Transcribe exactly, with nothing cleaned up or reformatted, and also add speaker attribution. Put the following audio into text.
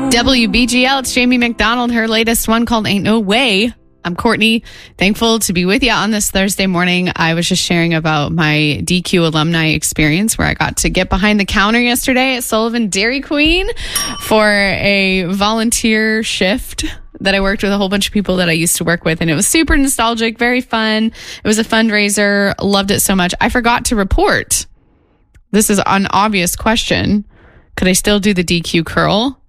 Speaker 1: W B G L, it's Jamie McDonald, her latest one called Ain't No Way. I'm Courtney. Thankful to be with you on this Thursday morning. I was just sharing about my D Q alumni experience where I got to get behind the counter yesterday at Sullivan Dairy Queen for a volunteer shift that I worked with a whole bunch of people that I used to work with. And it was super nostalgic, very fun. It was a fundraiser. Loved it so much. I forgot to report. This is an obvious question. Could I still do the D Q curl?